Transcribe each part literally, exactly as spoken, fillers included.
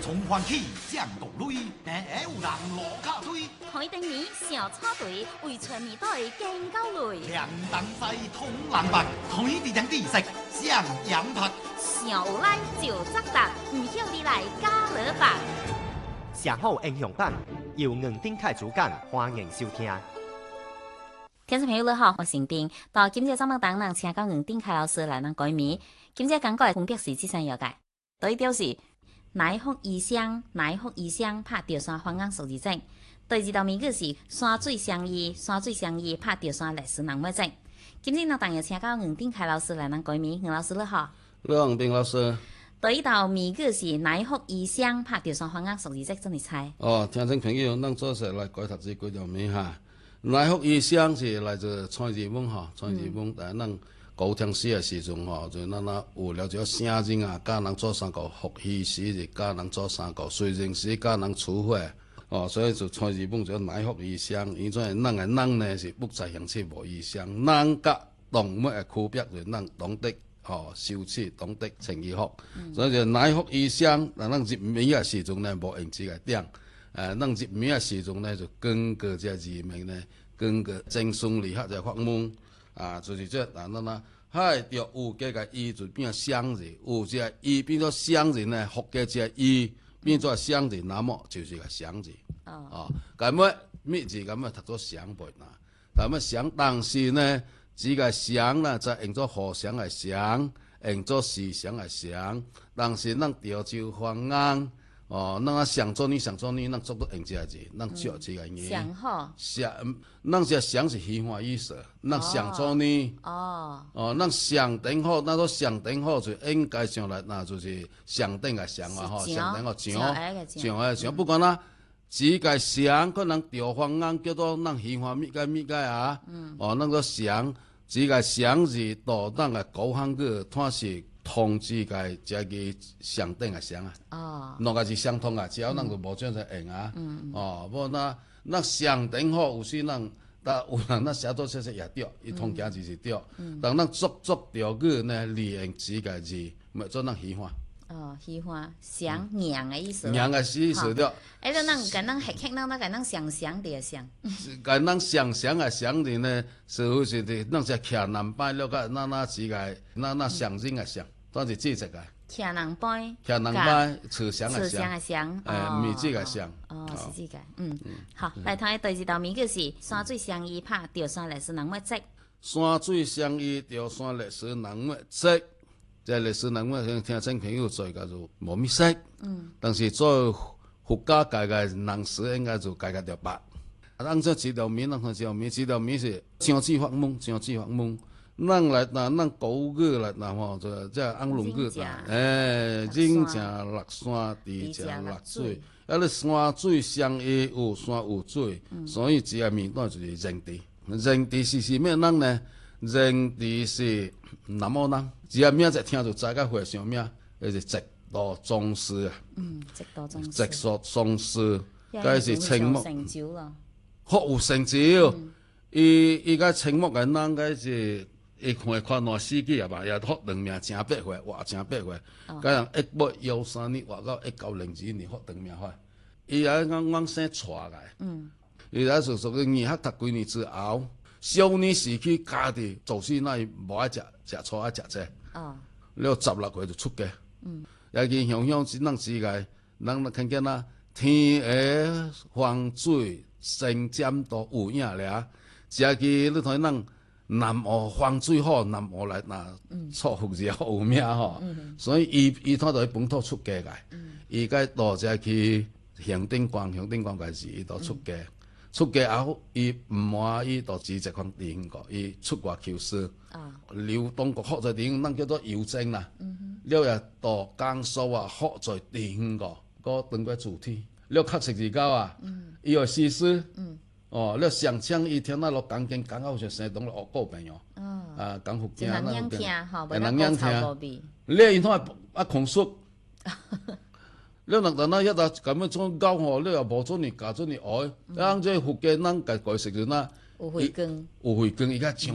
從歡喜將共淚，但有人落卡推。 開燈年小草隊為全面隊更高淚。 兩燈西通藍白，開啲人啲食相養拍。 小拉就則達，唔曉你來加勒白。 上好英雄版由吳丁凱主講，歡迎收聽。 聽眾朋友你好，我是丁。到今日節目當中，請到吳丁凱老師來咱改名。今日講過分別是這三樣嘅，第一條是乃福異鄉，乃福異鄉拍吊山方眼數字證。第二道名句是山水相依，山水相依拍吊山歷史人物證。今日呢，當然請到吳丁凱老師來咱改名，吳老師你好。 你好，吳丁老師。 第一道名句是乃福異鄉拍吊山方眼數字證，真係猜。哦， 聽眾朋友，咱做實來改讀這幾條名哈。乃福異鄉是來自蔡字文哈，蔡字文，但係咱高中時嘅時陣吼，就咱那有了解聲人啊，教人做三個福氣時，就教人做三個隨人時，教人處罰。哦，所以就蔡字文就乃福異鄉，伊種係咱嘅咱呢是不在鄉親無異鄉，咱甲動物嘅區別就咱懂得哦羞恥，懂得情義福，所以就乃福異鄉。但咱入名嘅時陣呢，無用這個點。誒，咱入名嘅時陣呢，就根據這字名呢，根據正順理學這法門，啊，就是這啊，咱啊，嗨，着有這個伊就變鄉字，有這個伊變做鄉字呢，福嘅這個伊變做鄉字，那麼就是個鄉字。哦。哦，咁麼咩字咁啊？讀做鄉背啦。咁麼鄉，但是呢，這個鄉呢，就用作互相嘅鄉，用作思想嘅鄉，但是咱潮州方言。哦，咱啊想做呢，想做呢，咱做到用這個字，咱少這個嘢。想好。想，咱這想是虛幻意思，咱想做呢。哦。哦，咱想頂好，咱都想頂好就應該上來，那就是想頂個想啊，吼，想頂個想，想個想，不管啦，只個想，可能調方案叫做咱虛幻乜個乜個啊。嗯。哦，咱個想，只個想字到咱個高漢語，它是。通知個這個相等嘅相啊，哦，兩個是相通啊，只要咱就無這樣子用啊，嗯、哦，不過那那相等好，有時咱但有人咱寫作寫寫也對，伊通假字是對，嗯、但咱足足條句呢，利用幾個字，咪做咱虛化。哦，虛化想娘嘅意思。娘嘅意思對。哎，咱咱跟咱客客咱咱跟咱想想的想。跟咱想想嘅想的呢，是乎是的，咱是徛南北了個，那那幾個，那那想人嘅想。都是這隻個，徛南北，徛南北，慈祥嘅祥，誒，唔係這個祥，哦，是這個，嗯，好，來睇第二道名句是山水相依拍吊山歷史人物跡。山水相依吊山歷史人物跡，這歷史人物聽聽朋友做叫做冇咩識，嗯，但是做佛家界嘅人士應該就界界條白。按照這條名，咱看這條名，這條名是相知法門，相知法門。咱來嗱，咱古語來嗱吼，就即係安龍語啦。誒，人正落山，地正落水，啊！你山水相依，有山有水，所以這個名單就是人地。人地是是咩人呢？人地是南澳人。這個名一聽就知個會上名，就是直道宗師啊。嗯，直道宗師。直道宗師，佢是青木。成就啦。學有成就，伊伊個青木嘅人，佢是。伊看看偌死機啊嘛，也學長命成百回，活成百回。甲人一八幺三年活到一九零二年學長命發，伊喺啱啱生出來。嗯。伊喺屬屬於二學讀幾年之後，少年時期家己做事那無愛食食菜愛食這。哦。了十六歲就出家。嗯。也見鄉鄉是咱自個，咱看見啦，天下風水成尖都有影咧，自個你睇咱。南湖風水好，南湖來那錯福字好有名吼，嗯、所以伊伊他在本土出家個，伊該到只去向頂關，向頂關個是伊到出家，嗯、出家後伊唔滿意到自直方定個，伊出國求師，留當國學在定，咱叫做郵政啦，嗯、了也到江蘇啊學在定個，個當個主題，了確實是夠啊，伊有詩詩。哦，了上槍伊聽那落講經講好像生動了學過朋友，啊講福建那個，會人樣聽，你因通啊控訴，你若等那一搭咁樣種教吼，你又無做你教做你愛，啱即福建咱家改食就那有慧根，有慧根伊個唱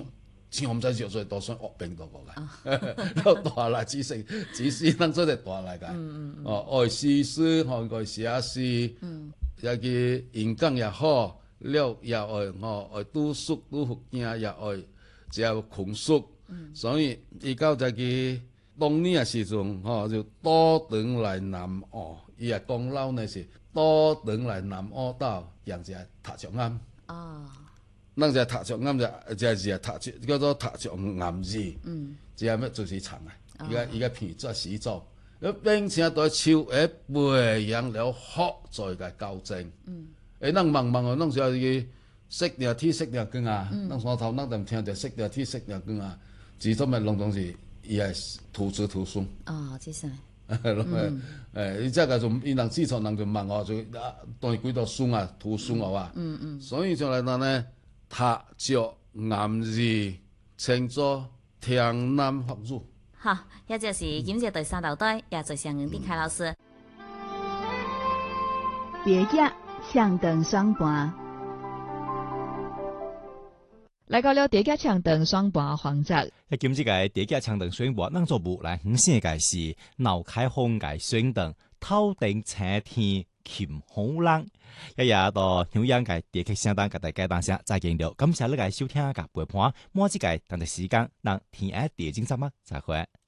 像唔知就做都算惡病到過來，老大來只是只是當做隻大來個，哦愛詩詩，吼愛寫詩，也佢演講也好，了也愛吼愛讀書讀福經也愛只有窮書，所以伊到只個當年嘅時陣，吼就倒轉來南澳，伊嘅功勞呢是倒轉來南澳島，讓只讀書啱。哦。咱只讀書啱就只是讀書叫做讀書啱字，嗯，只係咩就是長啊，伊個伊個片作始作，咁並且對手誒培養了學在個糾正，嗯，誒咱慢慢哦，咱就係識了天識了光啊，咱山頭咱就聽着識了天識了光啊，至終咪攏總是伊係徒子徒孫。哦，即係，誒誒，伊即個就伊人自創人就慢哦，就啊當幾多孫啊徒孫哦啊，嗯嗯，所以就嚟講呢。讀書啱字，稱作聽南學語。 好，也就是今日第三道題，也就向吳定凱老師。 蝶甲搶斷雙盤，來到了蝶甲搶斷雙盤環節。 一今次個蝶甲搶斷雙盤，咱做無來五線個是腦開紅個雙斷，頭頂青天琴紅浪。一日到紐陽嘅蝶劇相當嘅大家當聲再見了，感謝你嘅收聽嘅陪伴，每一個同一時間讓天下蝶精怎麼再會。